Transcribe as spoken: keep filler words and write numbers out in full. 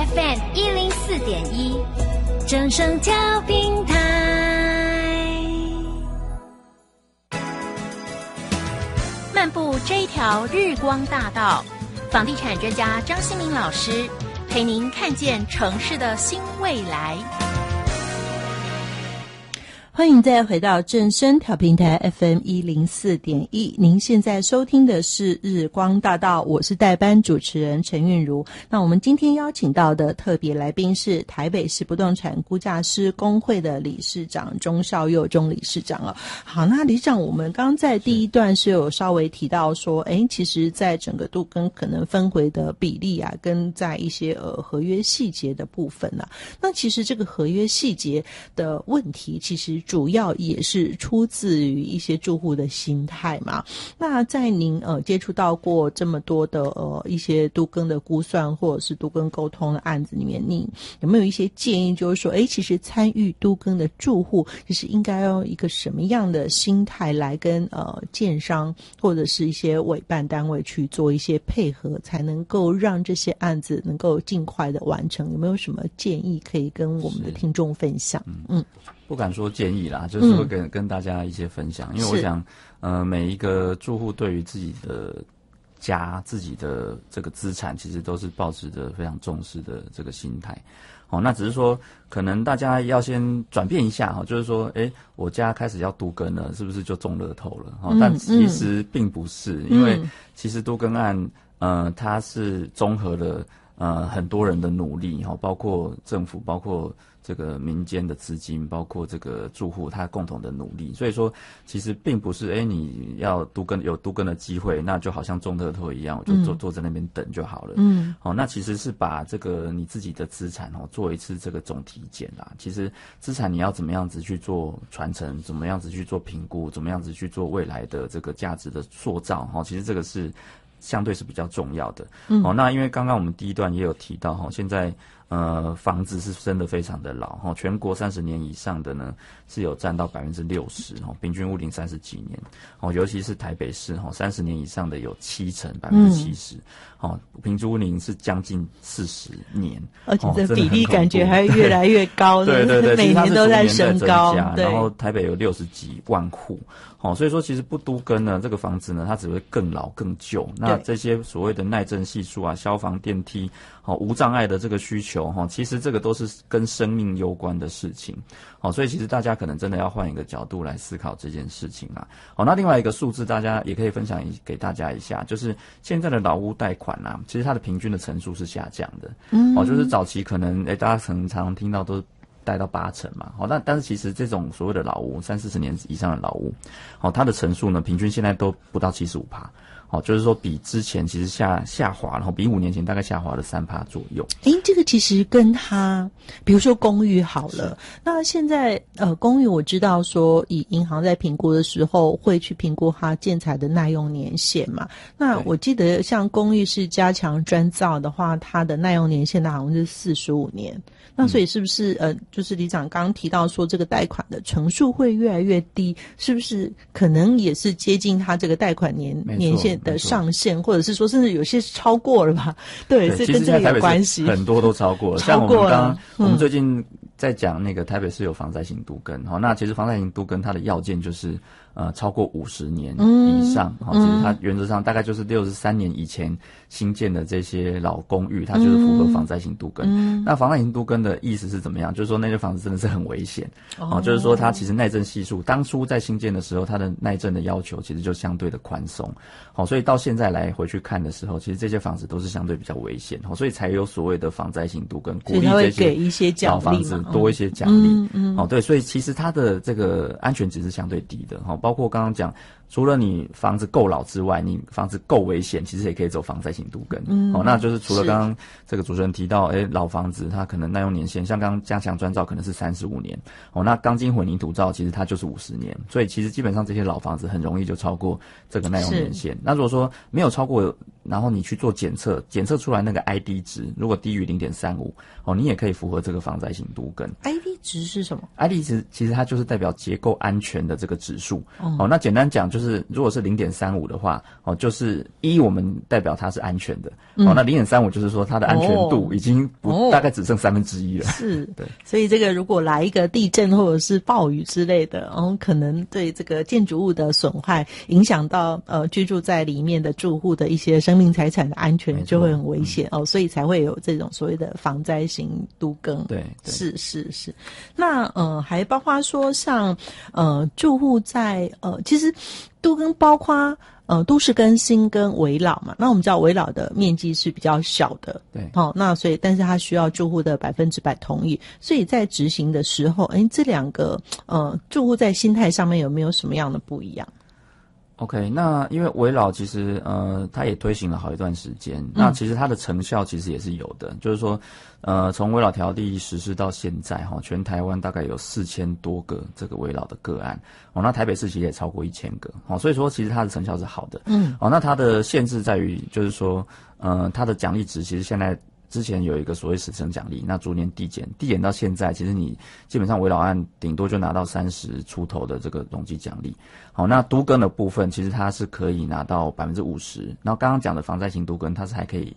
F M 一零四点一，正声调平台。漫步这一条日光大道，房地产专家张新民老师陪您看见城市的新未来。 欢迎再回到正声调平台 F M 一零四点一，您现在收听的是日光大道，我是代班主持人陈韵如。那我们今天邀请到的特别来宾是台北市不动产估价师公会的理事长钟孝佑钟理事长哦。好，那理事长，我们刚刚在第一段是有稍微提到说，诶，其实在整个都更可能分回的比例啊，跟在一些呃合约细节的部分啊，那其实这个合约细节的问题，其实主要也是出自于一些住户的心态嘛。那在您呃接触到过这么多的呃一些都更的估算或者是都更沟通的案子里面，你有没有一些建议，就是说，诶，其实参与都更的住户，就是应该用一个什么样的心态来跟呃建商或者是一些委办单位去做一些配合，才能够让这些案子能够尽快的完成？有没有什么建议可以跟我们的听众分享？嗯嗯。 不敢说建议啦，就是会跟、嗯、跟大家一些分享，因为我想，呃，每一个住户对于自己的家、自己的这个资产，其实都是抱持着非常重视的这个心态。哦，那只是说，可能大家要先转变一下哈，就是说，诶，我家开始要都更了，是不是就中乐透了？哦、嗯，但其实并不是，嗯、因为其实都更案，呃，它是综合了呃很多人的努力哈，包括政府，包括这个民间的资金，包括这个住户他共同的努力，所以说其实并不是哎你要都更有都更的机会，那就好像中乐透一样，我就坐、嗯、坐在那边等就好了。嗯，好、哦，那其实是把这个你自己的资产哦做一次这个总体检啦。其实资产你要怎么样子去做传承，怎么样子去做评估，怎么样子去做未来的这个价值的塑造哈、哦，其实这个是相对是比较重要的。嗯，哦，那因为刚刚我们第一段也有提到哈、哦，现在。呃，房子是真的非常的老哈，全国三十年以上的呢是有占到百分之六十哈，平均屋龄三十几年哦，尤其是台北市哈，三十年以上的有七成百分之七十，哦，平均屋龄是将近四十年， 而且这比例感觉还越来越高， 对对对， 每年都在升高， 然后台北有六十几万户，哦，所以说其实不都更呢，这个房子呢它只会更老更旧，那这些所谓的耐震系数啊、消防电梯、哦无障碍的这个需求。其实这个都是跟生命攸关的事情，好，所以其实大家可能真的要换一个角度来思考这件事情啦。好，那另外一个数字大家也可以分享给大家一下，就是现在的老屋贷款啊，其实它的平均的成数是下降的，嗯，哦，就是早期可能诶大家可能常常听到都贷到八成嘛，好，但但是其实这种所谓的老屋，三四十年以上的老屋，好，它的成数呢，平均现在都不到七十五趴。好，就是说比之前其实下下滑，然后比五年前大概下滑了三趴左右。 诶，这个其实跟他，比如说公寓好了，那现在呃公寓我知道说，以银行在评估的时候会去评估它建材的耐用年限嘛。那我记得像公寓是加强砖造的话，它的耐用年限好像是四十五年。那所以是不是呃，就是理事长刚刚提到说这个贷款的成数会越来越低，是不是可能也是接近它这个贷款年年限的上限，或者是说甚至有些超过了吧？对，是跟这个有关系。 很多都超过了，像我们刚刚、嗯、我们最近在讲那个台北市有防灾型都更，好，那其实防灾型都更它的要件就是呃超过五十年以上，好、嗯，其实它原则上大概就是六十三年以前新建的这些老公寓，它就是符合防灾型都更。嗯、那防灾型都更的意思是怎么样？就是说那些房子真的是很危险，哦，哦就是说它其实耐震系数当初在新建的时候，它的耐震的要求其实就相对的宽松，好，所以到现在来回去看的时候，其实这些房子都是相对比较危险，好，所以才有所谓的防灾型都更，鼓励这些老房子多一些奖励，嗯嗯，好，对，所以其实它的这个安全值是相对低的，好，包括刚刚讲。除了你房子够老之外，你房子够危险，其实也可以走防灾型都更。嗯，好、哦，那就是除了刚刚这个主持人提到，哎，老房子它可能耐用年限，像刚刚加强砖造可能是三十五年，哦，那钢筋混凝土造其实它就是五十年，所以其实基本上这些老房子很容易就超过这个耐用年限。那如果说没有超过，然后你去做检测，检测出来那个 I D 值如果低于 零点三五，哦，你也可以符合这个防灾型都更。 I D 值是什么 ？I D 值其实它就是代表结构安全的这个指数。哦，哦那简单讲就是。 就是如果是零点三五的话，哦，就是一我们代表它是安全的，嗯、哦，那零点三五就是说它的安全度已经不、哦、大概只剩三分之一了。 是， 对， 所以这个如果来一个地震或者是暴雨之类的，然后可能对这个建筑物的损坏，影响到呃居住在里面的住户的一些生命财产的安全，就会很危险、嗯、哦，所以才会有这种所谓的防灾型都更。 对，对是是是。那呃还包括说像呃住户在呃其实都更包括呃都市更新跟危老嘛，那我们知道危老的面积是比较小的， 对， 好、哦，那所以但是它需要住户的百分之百同意，所以在执行的时候，哎，这两个呃住户在心态上面有没有什么样的不一样 ？OK， 那因为危老其实呃，它也推行了好一段时间、嗯，那其实它的成效其实也是有的，就是说，呃，从危老条例实施到现在哈，全台湾大概有四千多个这个危老的个案，哦，那台北市其实也超过一千个，哦，所以说其实它的成效是好的，嗯，哦，那它的限制在于就是说，呃，它的奖励值其实现在。之前有一个所谓死生奖励，那逐年递减，递减到现在，其实你基本上危老案顶多就拿到三十出头的这个容积奖励。好，那都更的部分，其实它是可以拿到百分之五十。然后刚刚讲的防灾型都更，它是还可以